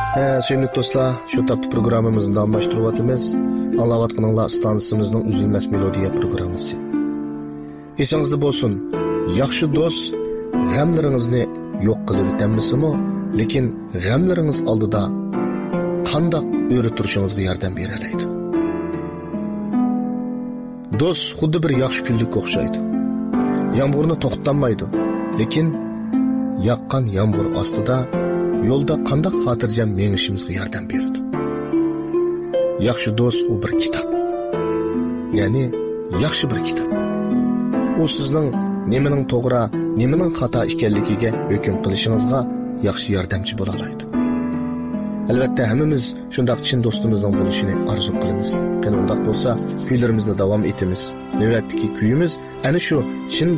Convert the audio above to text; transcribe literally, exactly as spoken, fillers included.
He, sevgili dostlar, şu taptı programımızın davam başlayıvatımız. Anlavatqanыңlar stansimizning uzilmas melodiya programmasi. Esingizda bo'lsin, yaxshi do'st g'amlaringizni yo'q qilib o'tmasimi, lekin g'amlaringiz oldida qandoq o'ri turishingizga yordam beradi. Do'st xuddi bir yaxshi kunlik o'xshaydi. Yomg'irni to'xtatmaydi, lekin yaqqan yomg'ir ostida yo'lda qandoq xotirjam mengishimizga yordam beradi. Yaxshi do'st u bir kitob. Ya'ni yaxshi bir kitob. U sizning nimaning to'g'ri, nimaning xato ekanligiga hukm qilishingizga yaxshi yordamchi bo'la oladi. Albatta hammamiz shunday chin do'stimizning bo'lishini orzu qilamiz. Qani undaq bo'lsa, kuylarimizni davom etamiz. Navbatdagi kuyimiz ana shu chin